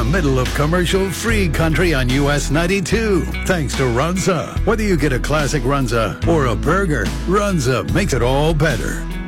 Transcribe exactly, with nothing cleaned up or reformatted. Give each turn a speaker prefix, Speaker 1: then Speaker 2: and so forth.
Speaker 1: the middle of commercial-free country on U S ninety-two. Thanks to Runza. Whether you get a classic Runza or a burger, Runza makes it all better.